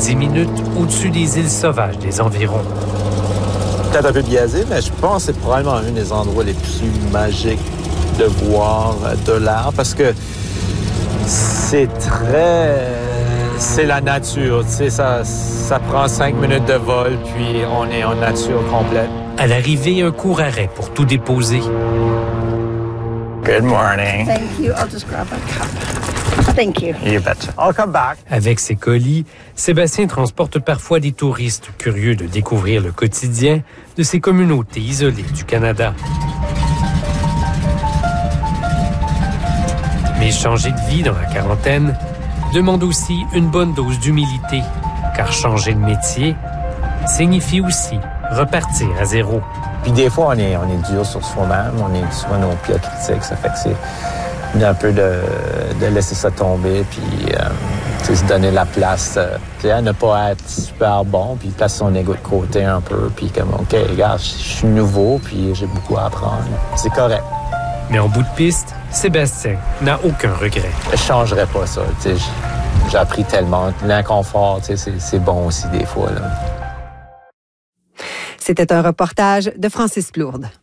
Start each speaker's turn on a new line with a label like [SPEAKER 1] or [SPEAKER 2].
[SPEAKER 1] 10 minutes au-dessus des îles sauvages des environs.
[SPEAKER 2] Peut-être un peu biaisé, mais je pense que c'est probablement un des endroits les plus magiques de voir de l'air parce que c'est la nature. Tu sais, ça prend 5 minutes de vol, puis on est en nature complète.
[SPEAKER 1] À l'arrivée, un court arrêt pour tout déposer.
[SPEAKER 2] Good morning.
[SPEAKER 3] Thank you. I'll just grab a cup. Thank you.
[SPEAKER 2] You betcha. I'll come back.
[SPEAKER 1] Avec ses colis, Sébastien transporte parfois des touristes curieux de découvrir le quotidien de ces communautés isolées du Canada. Mais changer de vie dans la quarantaine demande aussi une bonne dose d'humilité, car changer de métier signifie aussi repartir à zéro.
[SPEAKER 2] Puis des fois, on est dur sur soi-même, on est souvent nos pires critiques, ça fait que c'est un peu de laisser ça tomber, puis se donner la place, à ne pas être super bon, puis placer son ego de côté un peu, puis comme, OK, regarde, je suis nouveau, puis j'ai beaucoup à apprendre. C'est correct.
[SPEAKER 1] Mais en bout de piste, Sébastien n'a aucun regret.
[SPEAKER 2] Je changerais pas ça, j'ai appris tellement. L'inconfort, c'est bon aussi des fois, là.
[SPEAKER 4] C'était un reportage de Francis Plourde.